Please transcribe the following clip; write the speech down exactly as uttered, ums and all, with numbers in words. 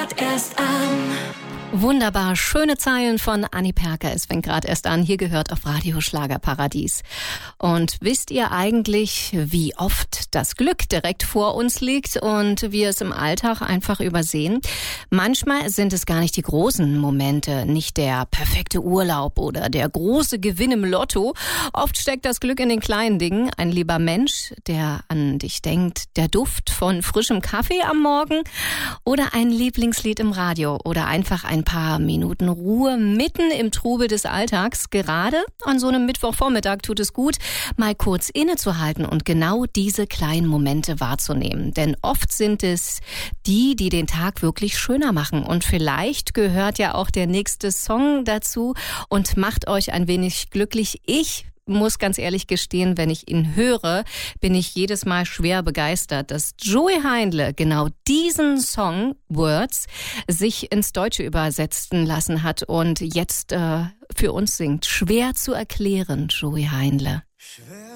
grad erst an. Wunderbar, schöne Zeilen von Anni Perker. Es fängt gerade erst an. Hier gehört auf Radio Schlagerparadies. Und wisst ihr eigentlich, wie oft das Glück direkt vor uns liegt und wir es im Alltag einfach übersehen? Manchmal sind es gar nicht die großen Momente, nicht der perfekte Urlaub oder der große Gewinn im Lotto. Oft steckt das Glück in den kleinen Dingen. Ein lieber Mensch, der an dich denkt, der Duft von frischem Kaffee am Morgen oder ein Lieblingslied im Radio oder einfach ein Ein paar Minuten Ruhe mitten im Trubel des Alltags. Gerade an so einem Mittwochvormittag tut es gut, mal kurz innezuhalten und genau diese kleinen Momente wahrzunehmen. Denn oft sind es die, die den Tag wirklich schöner machen. Und vielleicht gehört ja auch der nächste Song dazu und macht euch ein wenig glücklich. Ich muss ganz ehrlich gestehen, wenn ich ihn höre, bin ich jedes Mal schwer begeistert, dass Joey Heindle genau diesen Song Words sich ins Deutsche übersetzen lassen hat und jetzt äh, für uns singt. Schwer zu erklären, Joey Heindle. Schwer